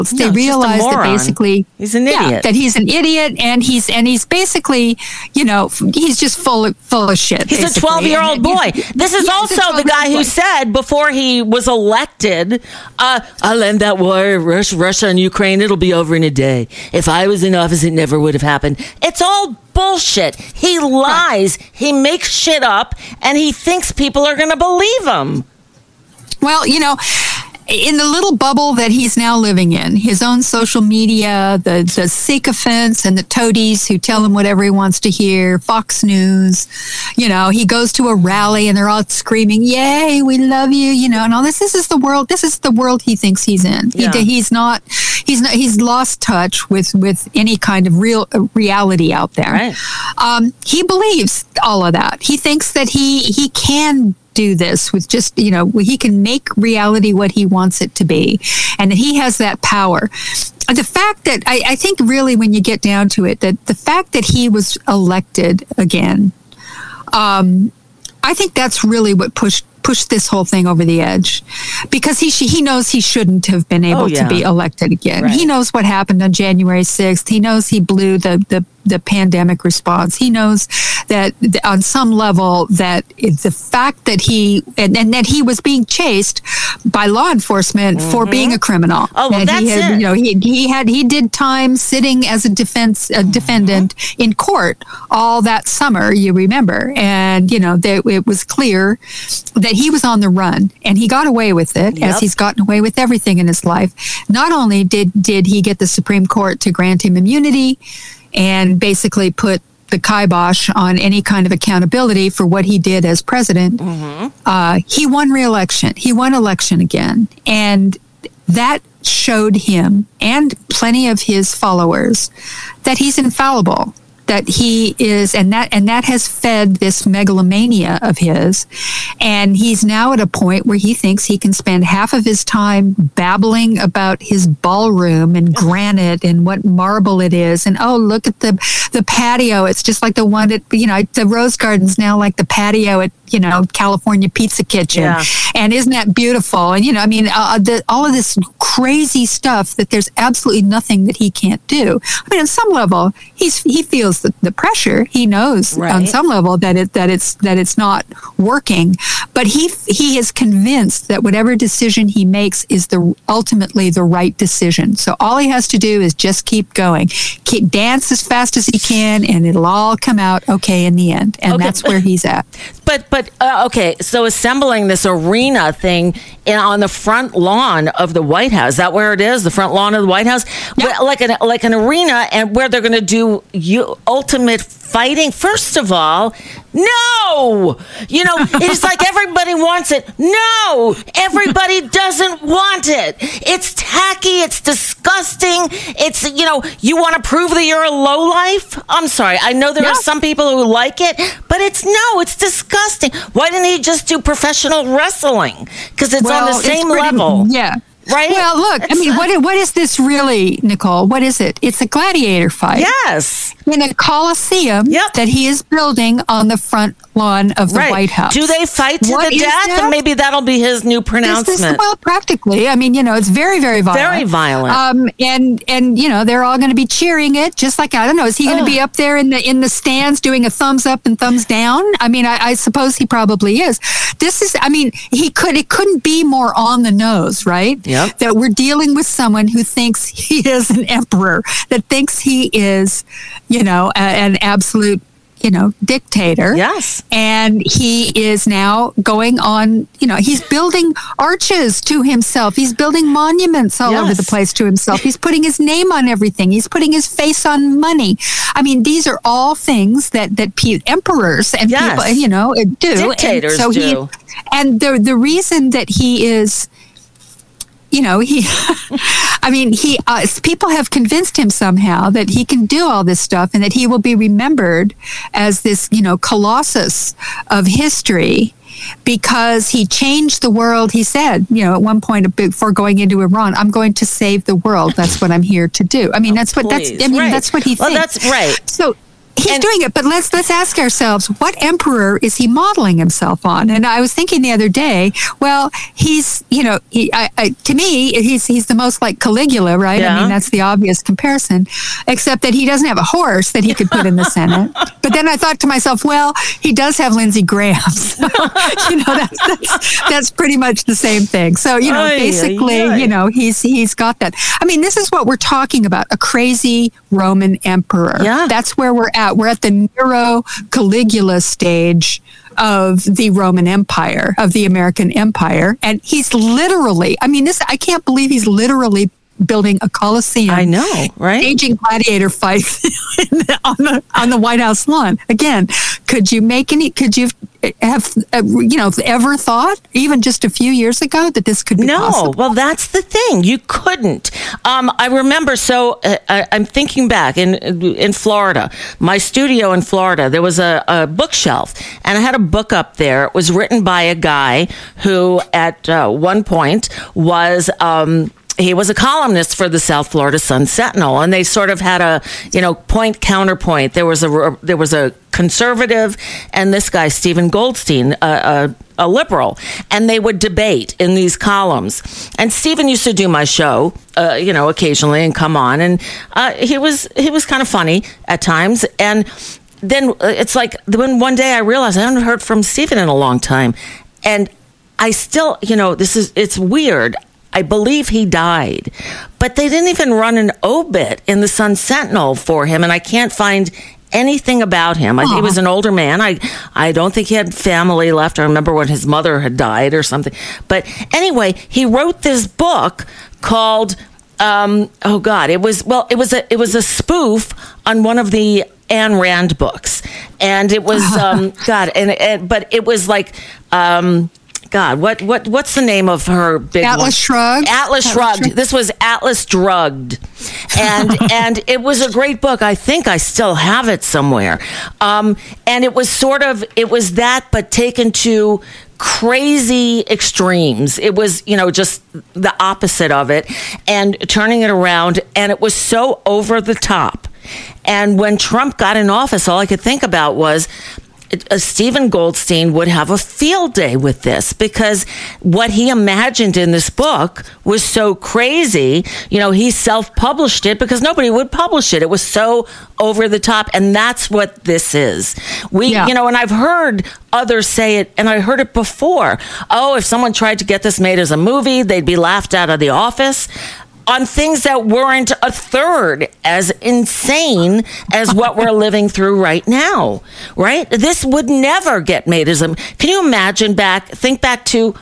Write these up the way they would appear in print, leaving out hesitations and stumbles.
They realize that basically he's an idiot. That he's an idiot, and he's basically, he's just full of shit. He's basically. a 12-year-old boy. This is also the guy who said before he was elected, "I'll end that war, Russia and Ukraine. It'll be over in a day. If I was in office, it never would have happened." It's all bullshit. He lies. He makes shit up, and he thinks people are going to believe him. Well, in the little bubble that he's now living in, his own social media, the sycophants and the toadies who tell him whatever he wants to hear, Fox News, he goes to a rally and they're all screaming, "Yay, we love you," and all this. This is the world he thinks he's in. Yeah. He's lost touch with any kind of real reality out there. Right. He believes all of that. He thinks that he can do this with just, he can make reality what he wants it to be, and that he has that power. The fact that I think really when you get down to it, that the fact that he was elected again, I think that's really what pushed this whole thing over the edge, because he knows he shouldn't have been able to be elected again. Right. He knows what happened on January 6th. He knows he blew the pandemic response. He knows that on some level that the fact that and that he was being chased by law enforcement for being a criminal. Oh, well, that's it. He did time sitting as a defendant in court all that summer, you remember, and that it was clear that he was on the run, and he got away with it, as he's gotten away with everything in his life. Not only did he get the Supreme Court to grant him immunity and basically put the kibosh on any kind of accountability for what he did as president, he won re-election. He won election again. And that showed him and plenty of his followers that he's infallible, that he is, and that has fed this megalomania of his. And he's now at a point where he thinks he can spend half of his time babbling about his ballroom and granite and what marble it is. And, oh, look at the patio. It's just like the one at, the Rose Garden's now like the patio at, California Pizza Kitchen. Yeah. And isn't that beautiful? And, all of this crazy stuff that there's absolutely nothing that he can't do. I mean, on some level, he feels the pressure. He knows on some level that it's not working, but he is convinced that whatever decision he makes is ultimately the right decision. So all he has to do is just keep going, dance as fast as he can, and it'll all come out okay in the end. And that's where he's at. But okay, so assembling this arena thing on the front lawn of the White House, is that where it is? The front lawn of the White House? Yep. Like an arena, and where they're going to do ultimate fighting. First of all, no! It's like everybody wants it. No! Everybody doesn't want it. It's tacky. It's disgusting. It's, you want to prove that you're a lowlife? I'm sorry. I know there are some people who like it, but it's disgusting. Why didn't he just do professional wrestling? Because it's on the same level. Yeah. Right? Well, look, what is this really, Nicole? What is it? It's a gladiator fight. Yes. In a coliseum that he is building on the front lawn of the White House. Do they fight to the death? And maybe that'll be his new pronouncement. Well, practically. I mean, it's very, very violent. Very violent. And they're all going to be cheering it, just like, I don't know, is he going to be up there in the stands doing a thumbs up and thumbs down? I mean, I suppose he probably is. It couldn't be more on the nose, right? Yep. That we're dealing with someone who thinks he is an emperor, that thinks he is, an absolute, dictator. Yes. And he is now going on, he's building arches to himself. He's building monuments all over the place to himself. He's putting his name on everything. He's putting his face on money. I mean, these are all things that emperors and people, do. Dictators do. And the reason that he is, people have convinced him somehow that he can do all this stuff and that he will be remembered as this, colossus of history because he changed the world. He said, at one point before going into Iran, I'm going to save the world. That's what I'm here to do. I mean, that's what he thinks. Well, that's right. He's doing it, but let's ask ourselves, what emperor is he modeling himself on? And I was thinking the other day, well, he's, to me, he's the most like Caligula, right? Yeah. I mean, that's the obvious comparison, except that he doesn't have a horse that he could put in the Senate. But then I thought to myself, well, he does have Lindsey Graham. So, that's pretty much the same thing. So, basically, he's got that. I mean, this is what we're talking about, a crazy Roman emperor. Yeah. That's where we're at. We're at the Nero Caligula stage of the Roman Empire, of the American Empire. And he's literally, I can't believe he's literally building a Colosseum. I know, right? Staging gladiator fights on the White House lawn. Again, could you have ever thought, even just a few years ago, that this could be possible? Well, that's the thing. You couldn't. I remember, I'm thinking back in Florida, my studio in Florida, there was a bookshelf, and I had a book up there. It was written by a guy who at one point was... he was a columnist for the South Florida Sun Sentinel, and they sort of had a, point counterpoint. There was a conservative, and this guy Stephen Goldstein, a liberal, and they would debate in these columns. And Stephen used to do my show, occasionally and come on, and he was kind of funny at times. And then it's like when one day I realized I hadn't heard from Stephen in a long time, and I still, it's weird. I believe he died, but they didn't even run an obit in the Sun Sentinel for him, and I can't find anything about him. He was an older man. I don't think he had family left. I remember when his mother had died or something. But anyway, he wrote this book called it was a spoof on one of the Ayn Rand books, and it was but it was like. What's the name of her big Atlas Shrugged? Atlas Shrugged. This was Atlas Drugged. And it was a great book. I think I still have it somewhere. And it was that, but taken to crazy extremes. It was, just the opposite of it, and turning it around. And it was so over the top. And when Trump got in office, all I could think about was, Stephen Goldstein would have a field day with this, because what he imagined in this book was so crazy. He self-published it because nobody would publish it. It was so over the top. And that's what this is. And I've heard others say it, and I heard it before. Oh, if someone tried to get this made as a movie, they'd be laughed out of the office. On things that weren't a third as insane as what we're living through right now, right? This would never get made as a... Can you imagine think back to...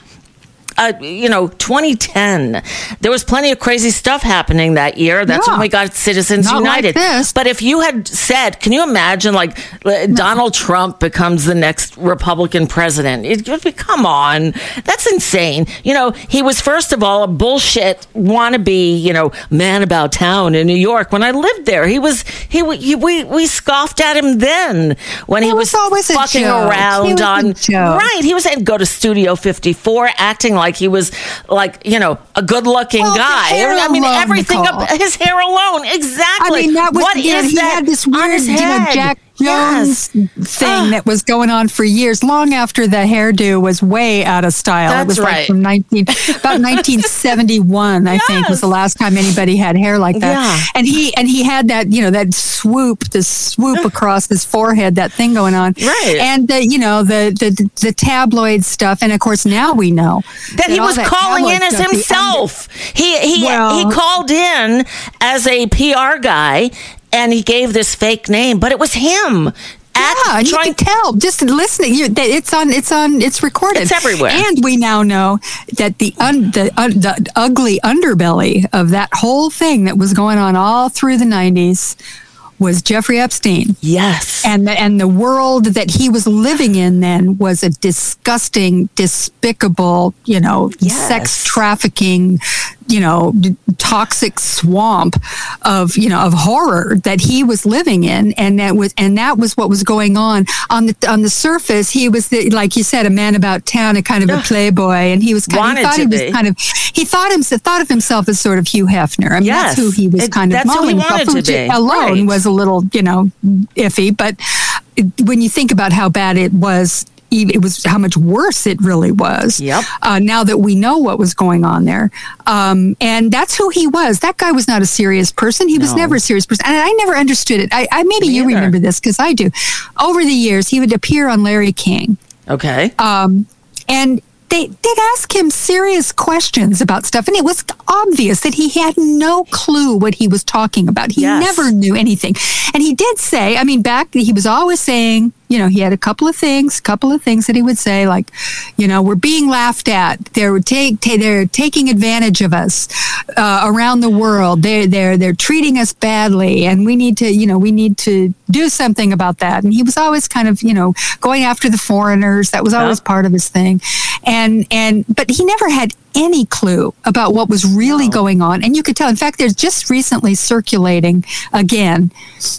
2010. There was plenty of crazy stuff happening that year. That's when we got Citizens United. Like this. But if you had said, can you imagine Donald Trump becomes the next Republican president? It would be, come on, that's insane. He was first of all a bullshit wannabe, man about town in New York. When I lived there, we scoffed at him then when he was always fucking around on right. He was saying go to Studio 54, acting like he was a good-looking guy. Everything Nicole. His hair alone, exactly. That was what is he that had this weird, Jack Jones thing that was going on for years, long after the hairdo was way out of style. That's it was right. From about 1971, I think, was the last time anybody had hair like that. Yeah. And he had that, that swoop across his forehead, that thing going on. Right. And the tabloid stuff, and of course now we know that he was calling in as himself. He called in as a PR guy. And he gave this fake name, but it was him. And you can tell just listening. It's recorded. It's everywhere. And we now know that the ugly underbelly of that whole thing that was going on all through the 90s was Jeffrey Epstein. Yes. And the world that he was living in then was a disgusting, despicable, sex trafficking, toxic swamp of horror that he was living in, and that was what was going on the surface. He was like you said, a man about town, a kind of a playboy, and he was he thought of himself as sort of Hugh Hefner. I mean, that's who he was kind of modeling himself, which alone was a little iffy, but when you think about how bad it was how much worse it really was. Yep. Now that we know what was going on there. And that's who he was. That guy was not a serious person. He was never a serious person. And I never understood it. Maybe you remember this, because I do. Over the years, he would appear on Larry King. Okay. And they'd ask him serious questions about stuff, and it was obvious that he had no clue what he was talking about. He never knew anything. And he did say, he was always saying, he had a couple of things that he would say, like, we're being laughed at. They're taking advantage of us around the world. They're treating us badly, and we need to do something about that. And he was always kind of, going after the foreigners. That was always part of his thing. But he never had any clue about what was really going on. And you could tell. In fact, there's just recently circulating again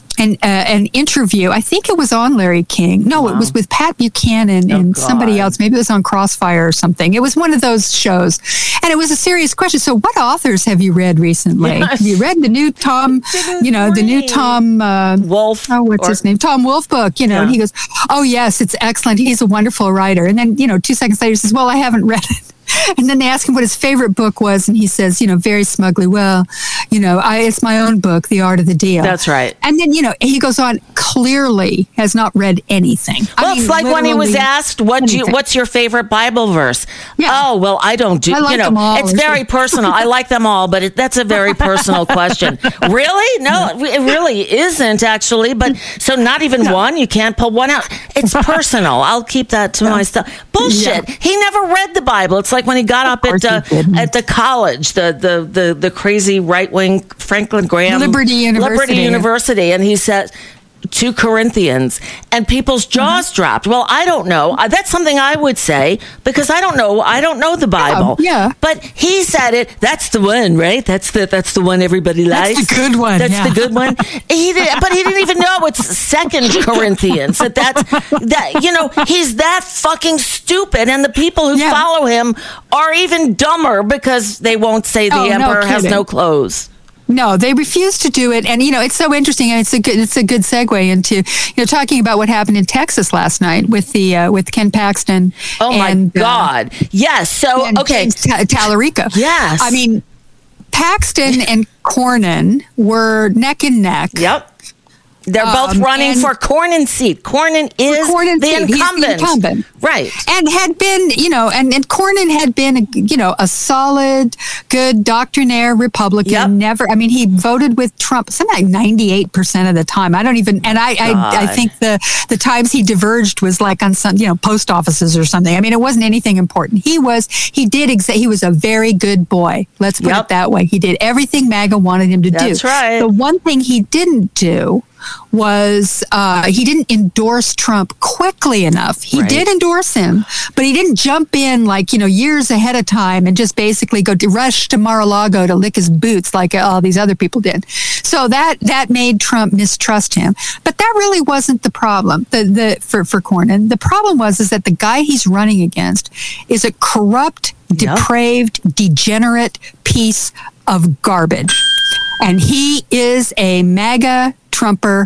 an interview. I think it was on Larry King. No, it was with Pat Buchanan and somebody else. Maybe it was on Crossfire or something. It was one of those shows. And it was a serious question. So what authors have you read recently? Yes. Have you read the new Tom, the new Tom Wolfe? Oh, what's his name? Tom Wolfe book, and he goes, oh, yes, it's excellent. He's a wonderful writer. And then, 2 seconds later, he says, well, I haven't read it. And then they ask him what his favorite book was, and he says, very smugly, well, it's my own book, The Art of the Deal. That's right. And then, he goes on, clearly has not read anything. Well, it's like when he was asked, what's your favorite Bible verse? Yeah. Oh, well, I don't do, I like them all, it's very personal. I like them all, but that's a very personal question. Really? No, it really isn't, actually. But so not even one? You can't pull one out? It's personal. I'll keep that to myself. Bullshit. Yeah. He never read the Bible. It's like when he got up at the college, the crazy right-wing Franklin Graham Liberty University, and he said 2 Corinthians, and people's jaws dropped. Well, I don't know. That's something I would say, because I don't know the Bible. Yeah. But he said it. That's the one, right? That's the one everybody likes. That's the good one. That's the good one. But he didn't even know it's 2 Corinthians. He's that fucking stupid, and the people who follow him are even dumber because they won't say the emperor has no clothes. No, they refuse to do it. And, it's so interesting. And it's a good segue into, talking about what happened in Texas last night with Ken Paxton. Oh, my God. Yes. So, okay. Tallarico. Yes. I mean, Paxton and Cornyn were neck and neck. Yep. They're both running for Cornyn's seat. Cornyn is the incumbent. He's the incumbent. Right. And had been, and Cornyn had been, a solid, good doctrinaire Republican. Yep. Never, he voted with Trump something like 98% of the time. I don't even, and I think the times he diverged was like on some, post offices or something. It wasn't anything important. He was a very good boy. Let's put it that way. He did everything MAGA wanted him to do. That's right. The one thing he didn't do was he didn't endorse Trump quickly enough. He did endorse him, but he didn't jump in years ahead of time and just basically rush to Mar-a-Lago to lick his boots like all these other people did. So that made Trump mistrust him. But that really wasn't the problem for Cornyn. The problem was that the guy he's running against is a corrupt, depraved, degenerate piece of garbage. And he is a MAGA Trumper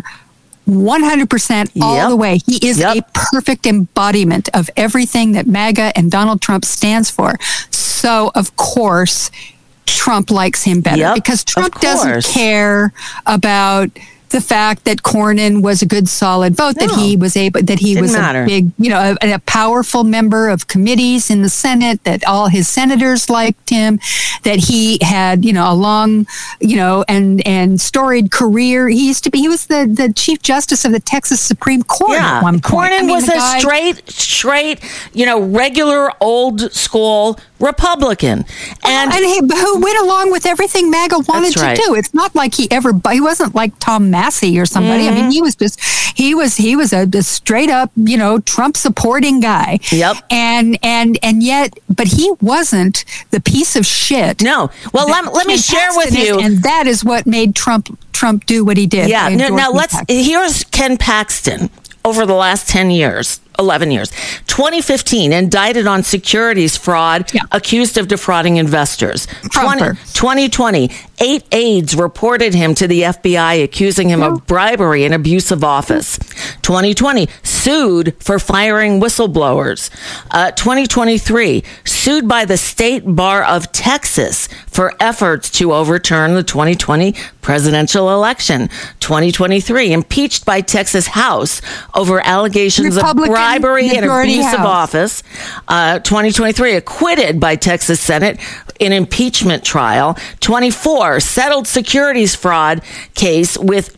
100% all the way. He is a perfect embodiment of everything that MAGA and Donald Trump stands for. So, of course, Trump likes him better because Trump doesn't care about the fact that Cornyn was a good solid vote, that he was a big, a powerful member of committees in the Senate, that all his senators liked him, that he had, a long, and storied career. He was the Chief Justice of the Texas Supreme Court at one point. Cornyn was a straight, regular old school Republican. And who went along with everything MAGA wanted to do. It's not like he wasn't like Tom Massey or somebody. I mean, he was a straight up, Trump supporting guy. Yep. And yet, but he wasn't the piece of shit. No. Well, let me share with you. And that is what made Trump do what he did. Yeah. Now here's Ken Paxton over the last 11 years. 2015, indicted on securities fraud, accused of defrauding investors. 2020, 8 aides reported him to the FBI, accusing him of bribery and abuse of office. 2020, sued for firing whistleblowers. 2023, sued by the State Bar of Texas for efforts to overturn the 2020 presidential election. 2023, impeached by Texas House over allegations of bribery and abuse of office. 2023, acquitted by Texas Senate in impeachment trial. 24, settled securities fraud case with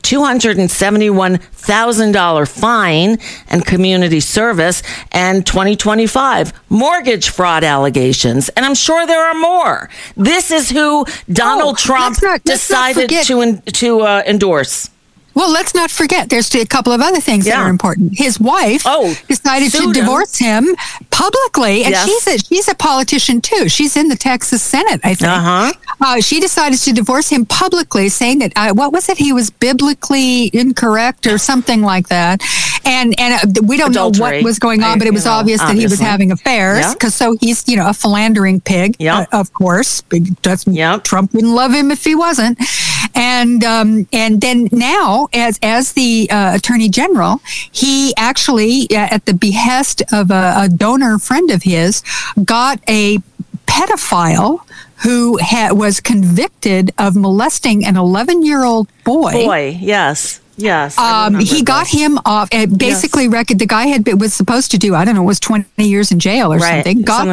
$271,000 fine and community service. And 2025, mortgage fraud allegations. And I'm sure there are more. This is who Donald Trump decided to endorse. Well, let's not forget, there's a couple of other things that are important. His wife decided to divorce him publicly, and she's a politician too. She's in the Texas Senate, I think. She decided to divorce him publicly, saying that, what was it? He was biblically incorrect or something like that. And we don't know what was going on, but it was obvious that he was having affairs, because he's, a philandering pig, of course. Trump wouldn't love him if he wasn't. And then now, as the Attorney General, he actually, at the behest of a donor friend of his, got a pedophile who was convicted of molesting an 11-year-old boy. Yes. Yes. He got him off. Basically, the guy was supposed to do, I don't know, it was 20 years in jail or something. Got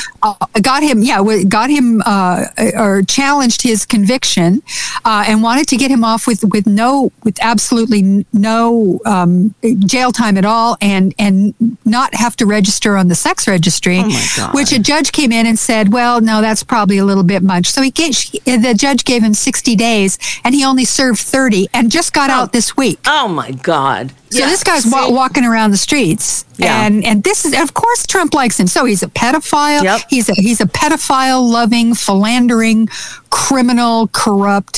him, or challenged his conviction, and wanted to get him off with absolutely no jail time at all, and not have to register on the sex registry. Oh my God. Which a judge came in and said, well, no, that's probably a little bit much. So the judge gave him 60 days, and he only served 30, and just got out this week. Oh my God. So this guy's walking around the streets, and this is, of course, Trump likes him. So he's a pedophile. Yep. He's a pedophile loving, philandering, criminal, corrupt,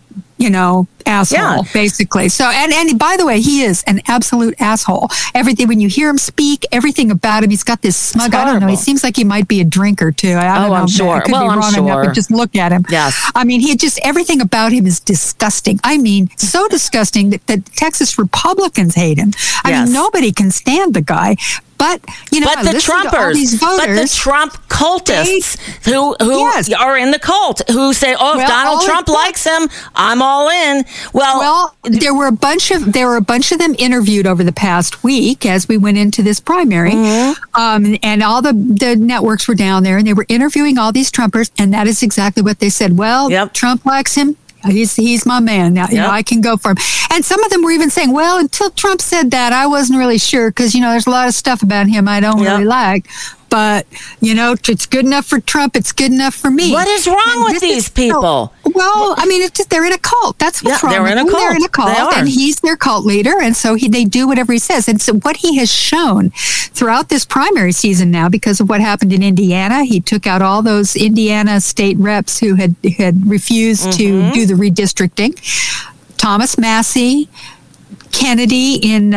asshole, basically. So, and by the way, he is an absolute asshole. Everything, when you hear him speak, everything about him, he's got this smug, I don't know, he seems like he might be a drinker too. I don't know. I'm sure. I could be wrong enough, but just look at him. Yes. I mean, everything about him is disgusting. I mean, so disgusting that Texas Republicans hate him. I mean, nobody can stand the guy. But the Trumpers, but the Trump cultists who are in the cult, who say, if Donald Trump likes him, I'm all in. Well, there were a bunch of them interviewed over the past week as we went into this primary, and all the networks were down there, and they were interviewing all these Trumpers, and that is exactly what they said. Well, Trump likes him. He's my man now. I can go for him. And some of them were even saying, well, until Trump said that, I wasn't really sure, because, there's a lot of stuff about him I don't really like. But, it's good enough for Trump. It's good enough for me. What is wrong with these people? Well, I mean, it's just, they're in a cult. That's what's wrong with them. They're in a cult, and he's their cult leader. And so they do whatever he says. And so what he has shown throughout this primary season now, because of what happened in Indiana, he took out all those Indiana state reps who had refused to do the redistricting. Thomas Massey, Kennedy in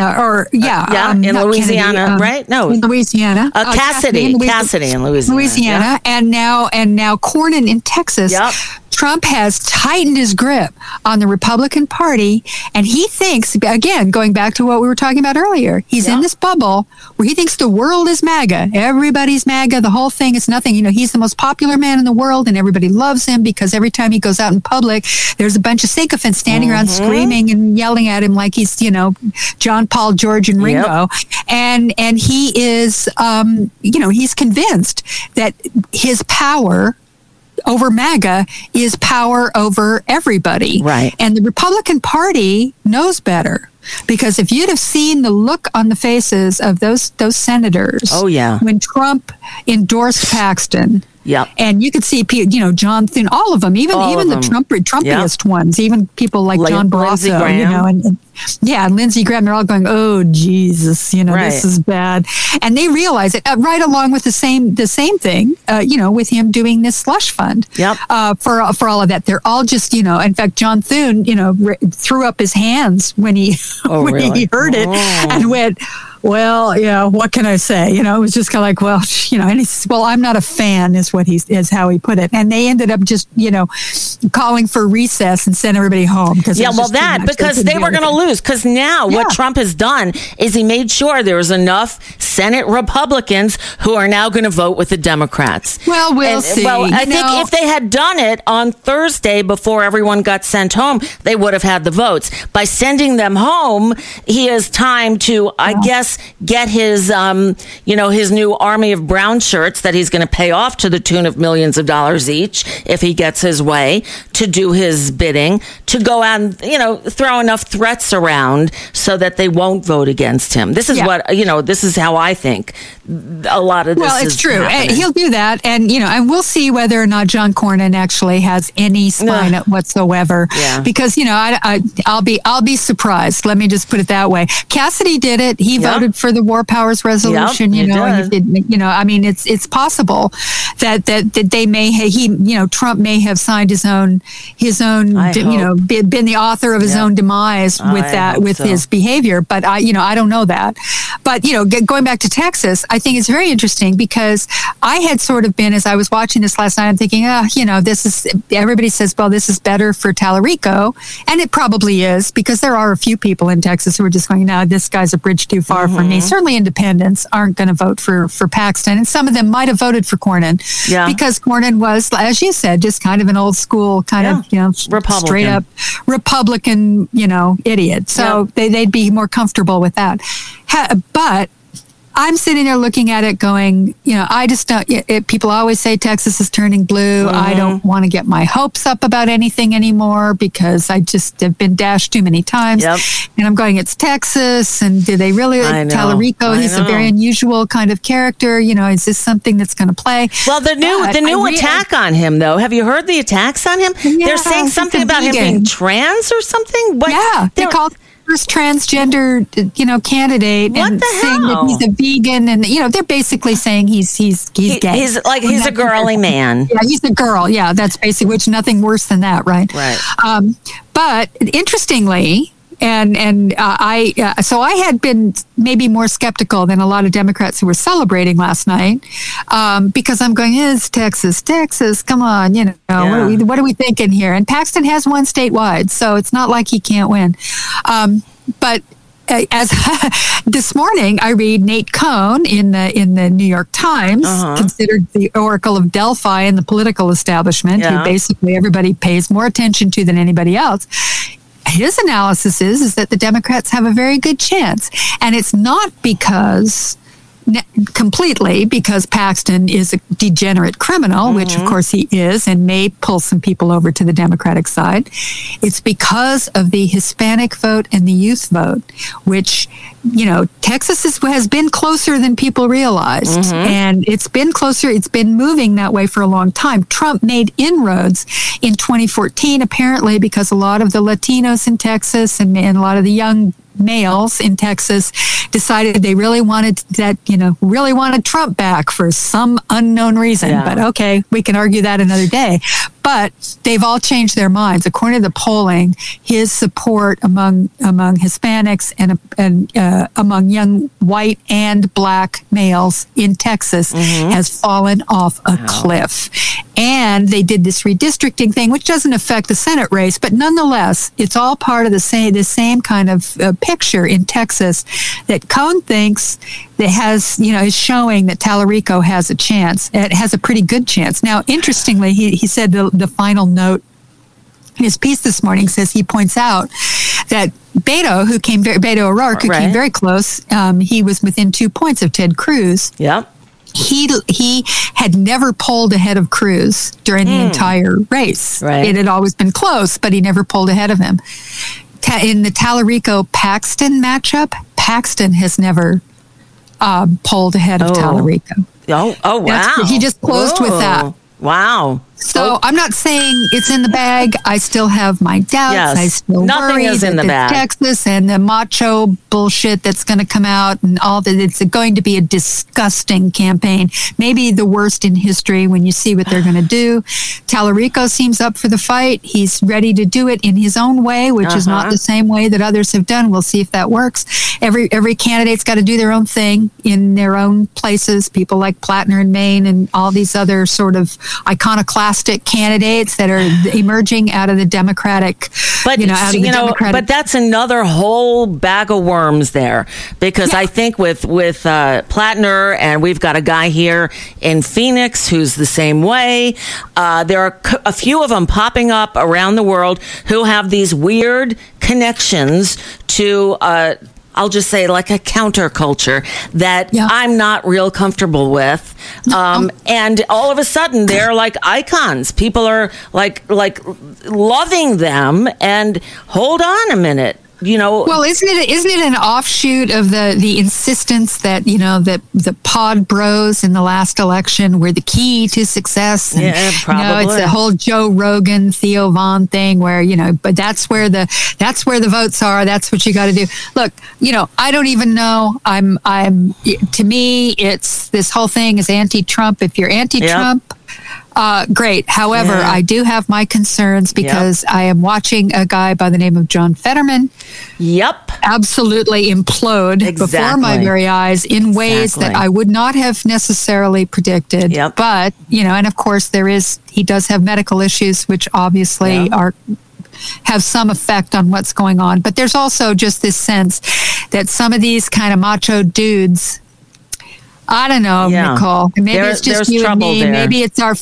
Louisiana, right? No, in Louisiana. Cassidy in Louisiana, and now Cornyn in Texas. Yep. Trump has tightened his grip on the Republican Party, and he thinks, again, going back to what we were talking about earlier, he's in this bubble where he thinks the world is MAGA. Everybody's MAGA. The whole thing is nothing. He's the most popular man in the world, and everybody loves him because every time he goes out in public, there's a bunch of sycophants standing around screaming and yelling at him like he's, John, Paul, George, and Ringo. Yep. And he is, he's convinced that his power over MAGA is power over everybody. Right. And the Republican Party knows better, because if you'd have seen the look on the faces of those senators when Trump endorsed Paxton, Yep. And you could see, John Thune, all of them, even the Trumpiest ones, even people like John Barrasso, and Lindsey Graham, they're all going, oh, Jesus, this is bad. And they realize it right along with the same thing, with him doing this slush fund for all of that. They're all just, in fact, John Thune, threw up his hands when he he heard it and went, well, yeah, what can I say? It was just kind of like, well, and he says, well, I'm not a fan is how he put it. And they ended up just, calling for recess and sent everybody home. Because they were going to lose. Because now what Trump has done is he made sure there was enough Senate Republicans who are now going to vote with the Democrats. Well, we'll see. Well, I think if they had done it on Thursday before everyone got sent home, they would have had the votes. By sending them home, he has time to, I guess, get his, his new army of brown shirts that he's going to pay off to the tune of millions of dollars each if he gets his way, to do his bidding, to go out and, throw enough threats around so that they won't vote against him. This is this is how I think a lot of this is. Well, it's true. Happening. He'll do that. And, and we'll see whether or not John Cornyn actually has any spine whatsoever. Yeah. Because, I'll be surprised. Let me just put it that way. Cassidy did it. He voted for the War Powers Resolution. It's possible that they may Trump may have signed his own been the author of his own demise with his behavior. But I don't know that. But going back to Texas, I think it's very interesting because I had sort of been, as I was watching this last night, I'm thinking, this is, everybody says, well, this is better for Tallarico, and it probably is, because there are a few people in Texas who are just going, no, this guy's a bridge too far for me. Certainly independents aren't going to vote for Paxton, and some of them might have voted for Cornyn because Cornyn was, as you said, just kind of an old school kind of Republican. Straight up Republican idiot. So they'd be more comfortable with that. But I'm sitting there looking at it going, I just don't, people always say Texas is turning blue. I don't want to get my hopes up about anything anymore because I just have been dashed too many times. Yep. And I'm going, it's Texas. And do they really, Tallarico, he's a very unusual kind of character. Is this something that's going to play? Well, the new attack on him, though, have you heard the attacks on him? Yeah, they're saying something about him being trans or something? What? Yeah, they called first transgender, candidate, and saying that he's a vegan, and they're basically saying he's gay. He's a girly man. Yeah, he's a girl. Yeah, that's basically, which nothing worse than that, right? Right. But interestingly, so I had been maybe more skeptical than a lot of Democrats who were celebrating last night, because I'm going, it's Texas, come on, what are we thinking here? And Paxton has won statewide, so it's not like he can't win. But as this morning, I read Nate Cohn in the New York Times, considered the Oracle of Delphi in the political establishment, who basically everybody pays more attention to than anybody else. His analysis is that the Democrats have a very good chance. And it's not completely because Paxton is a degenerate criminal, which of course he is, and may pull some people over to the Democratic side. It's because of the Hispanic vote and the youth vote, which, Texas has been closer than people realized. And it's been closer. It's been moving that way for a long time. Trump made inroads in 2014, apparently, because a lot of the Latinos in Texas and a lot of the young males in Texas decided they really wanted Trump back for some unknown reason. Yeah. But okay, we can argue that another day. But they've all changed their minds. According to the polling, his support among Hispanics and among young white and black males in Texas has fallen off a cliff. And they did this redistricting thing, which doesn't affect the Senate race, but nonetheless, it's all part of the same kind of picture in Texas that Cohn thinks that has, is showing that Tallarico has a chance. It has a pretty good chance. Now, interestingly, he said the final note in his piece this morning says he points out that Beto O'Rourke, who came very close, he was within 2 points of Ted Cruz. Yep. He had never polled ahead of Cruz during the entire race. Right. It had always been close, but he never polled ahead of him. In the Tallarico-Paxton matchup, Paxton has never polled ahead of Tallarico. Oh, wow. He just closed with that. Wow. So I'm not saying it's in the bag. I still have my doubts. Yes. I still Nothing worry is in that the bag. Texas and the macho bullshit that's going to come out and all that. It's going to be a disgusting campaign. Maybe the worst in history when you see what they're going to do. Tallarico seems up for the fight. He's ready to do it in his own way, which is not the same way that others have done. We'll see if that works. Every candidate's got to do their own thing in their own places. People like Plattner in Maine and all these other sort of iconoclastic candidates that are emerging out of the Democratic, but but that's another whole bag of worms there, because I think with Plattner, and we've got a guy here in Phoenix who's the same way. There are a few of them popping up around the world who have these weird connections to I'll just say like a counterculture that I'm not real comfortable with. And all of a sudden they're like icons. People are like loving them, and hold on a minute. Well, isn't it an offshoot of the insistence that that the pod bros in the last election were the key to success? And, probably. It's the whole Joe Rogan, Theo Von thing where but that's where the votes are. That's what you got to do. Look, I don't even know. I'm to me, it's this whole thing is anti-Trump. If you're anti-Trump. Great. However, I do have my concerns because I am watching a guy by the name of John Fetterman absolutely implode before my very eyes in ways that I would not have necessarily predicted. But, and of course he does have medical issues, which obviously have some effect on what's going on. But there's also just this sense that some of these kind of macho dudes, I don't know, Nicole. Maybe it's just you and me. There. Maybe it's our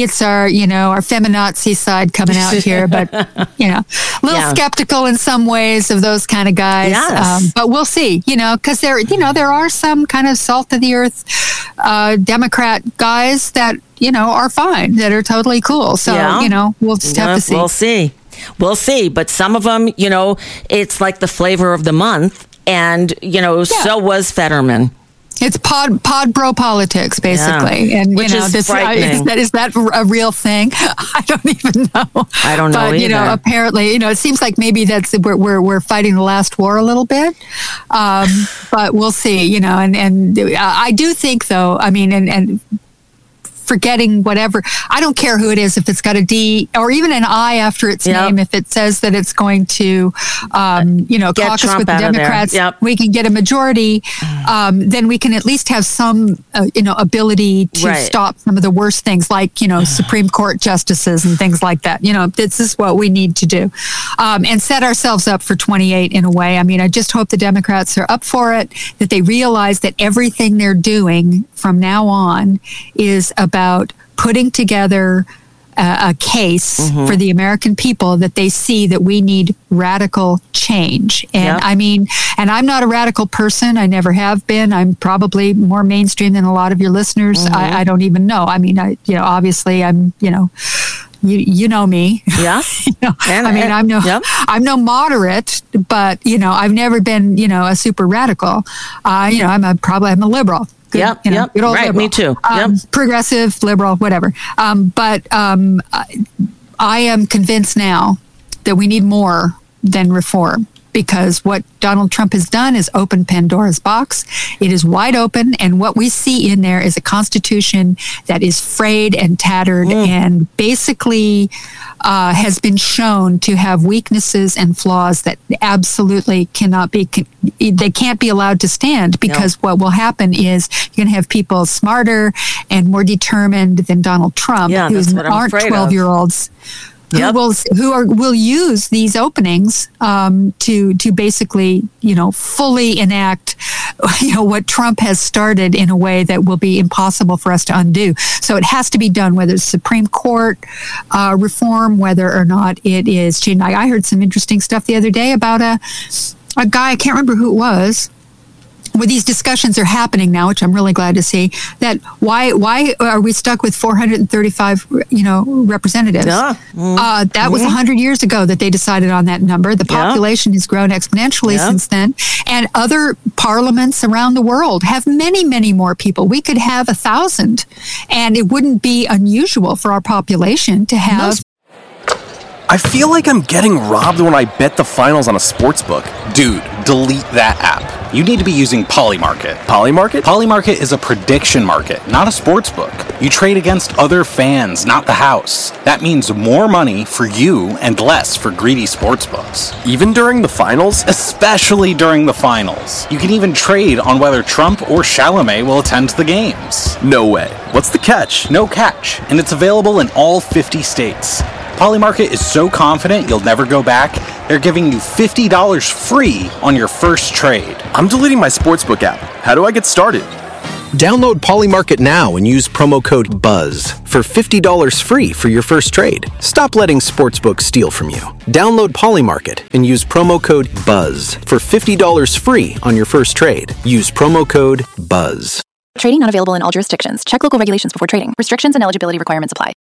our feminazi side coming out here. But a little skeptical in some ways of those kind of guys. Yes. But we'll see. Because there are some kind of salt of the earth Democrat guys that are fine, that are totally cool. So we'll just have to see. We'll see. But some of them, it's like the flavor of the month, and so was Fetterman. It's pod bro politics, basically, and which is frightening. Is that a real thing? I don't even know. I don't know but, either. Apparently, it seems like maybe that's we're fighting the last war a little bit, but we'll see. And I do think, though. I mean, and forgetting whatever. I don't care who it is, if it's got a D or even an I after its name, if it says that it's going to, caucus Trump with the Democrats, we can get a majority, then we can at least have some, ability to stop some of the worst things like, Supreme Court justices and things like that. This is what we need to do, and set ourselves up for 28 in a way. I mean, I just hope the Democrats are up for it, that they realize that everything they're doing from now on is about putting together a case for the American people, that they see that we need radical change. And I mean, and I'm not a radical person. I never have been. I'm probably more mainstream than a lot of your listeners. I don't even know. I mean, obviously I'm, you know me. Yeah. I'm no moderate, but I've never been, a super radical. I'm a liberal. Good, good old right, liberal. Me too. Progressive, liberal, whatever. But I am convinced now that we need more than reform, because what Donald Trump has done is open Pandora's box. It is wide open, and what we see in there is a constitution that is frayed and tattered and basically has been shown to have weaknesses and flaws that absolutely cannot be, they can't be allowed to stand, because what will happen is you're going to have people smarter and more determined than Donald Trump, who aren't 12-year-olds. Who will use these openings to basically fully enact what Trump has started in a way that will be impossible for us to undo. So it has to be done, whether it's Supreme Court reform, whether or not it is changing. I heard some interesting stuff the other day about a guy, I can't remember who it was, where these discussions are happening now, which I'm really glad to see, that why are we stuck with 435, representatives? Yeah. That was 100 years ago that they decided on that number. The population has grown exponentially since then. And other parliaments around the world have many, many more people. We could have 1,000, and it wouldn't be unusual for our population to have. I feel like I'm getting robbed when I bet the finals on a sportsbook. Dude, delete that app. You need to be using Polymarket. Polymarket? Polymarket is a prediction market, not a sportsbook. You trade against other fans, not the house. That means more money for you and less for greedy sportsbooks. Even during the finals? Especially during the finals. You can even trade on whether Trump or Chalamet will attend the games. No way. What's the catch? No catch, and it's available in all 50 states. Polymarket is so confident you'll never go back, they're giving you $50 free on your first trade. I'm deleting my sportsbook app. How do I get started? Download Polymarket now and use promo code BUZZ for $50 free for your first trade. Stop letting sportsbooks steal from you. Download Polymarket and use promo code BUZZ for $50 free on your first trade. Use promo code BUZZ. Trading not available in all jurisdictions. Check local regulations before trading. Restrictions and eligibility requirements apply.